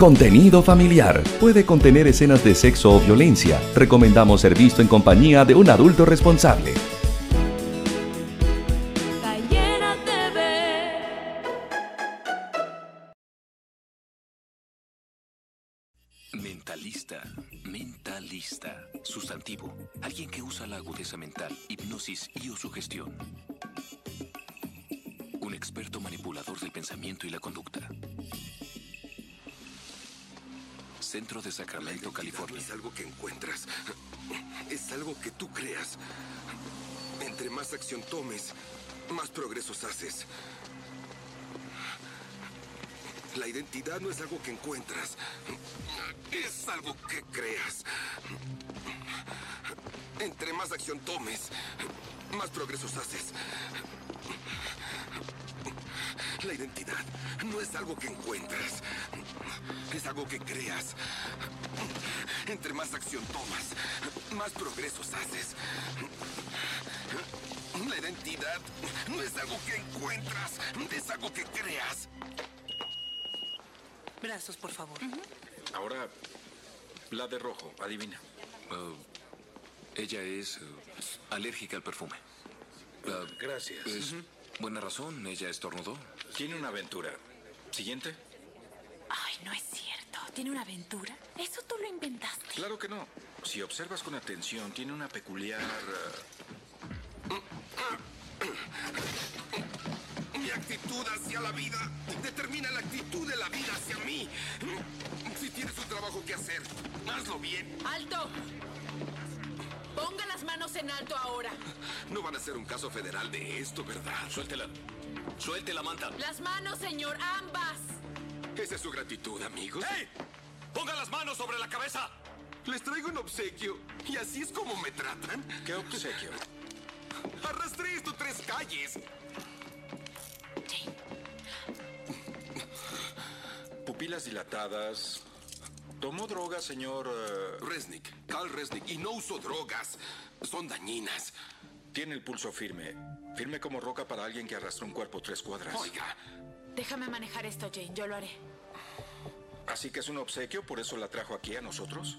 Contenido familiar. Puede contener escenas de sexo o violencia. Recomendamos ser visto en compañía de un adulto responsable. Ballena TV. Mentalista. Mentalista. Sustantivo. Alguien que usa la agudeza mental, hipnosis y o sugestión. Un experto manipulador del pensamiento y la conducta. Centro de Sacramento, California. No es algo que encuentras. Es algo que tú creas. Entre más acción tomes, más progresos haces. La identidad no es algo que encuentras. Es algo que creas. Entre más acción tomes, más progresos haces. La identidad no es algo que encuentras. Es algo que creas. Entre más acción tomas, más progresos haces. La identidad no es algo que encuentras. Es algo que creas. Brazos, por favor. Ahora, la de rojo, adivina. Ella es alérgica al perfume. Gracias. Es buena razón, ella estornudó. Tiene una aventura. ¿Siguiente? Ay, no es cierto. ¿Tiene una aventura? Eso tú lo inventaste. Claro que no. Si observas con atención, tiene una peculiar... Mi actitud hacia la vida determina la actitud de la vida hacia mí. Si tienes un trabajo que hacer, hazlo bien. ¡Alto! Ponga las manos en alto ahora. No van a hacer un caso federal de esto, ¿verdad? Suéltela. Suelte la manta. Las manos, señor, ambas. Esa es su gratitud, amigos. ¡Hey! ¡Ponga las manos sobre la cabeza! Les traigo un obsequio y así es como me tratan. ¿Qué obsequio? Arrastré esto 3 calles. Pupilas dilatadas. ¿Tomó droga, señor...? Resnick, Carl Resnick, y no uso drogas. Son dañinas. Tiene el pulso firme. Firme como roca para alguien que arrastra un cuerpo 3 cuadras. Oiga, Déjame manejar esto, Jane. Yo lo haré. Así que es un obsequio, por eso la trajo aquí a nosotros.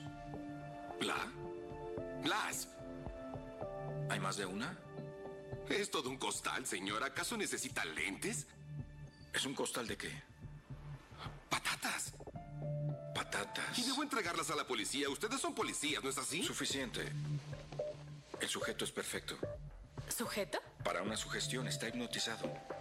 Blas, ¿Hay más de una? es todo un costal, señor. ¿Acaso necesita lentes? ¿Es un costal de qué? Patatas. Patatas. Y debo entregarlas a la policía. Ustedes son policías, ¿no es así? Suficiente. El sujeto es perfecto. ¿Sujeto? Para una sugestión está hipnotizado.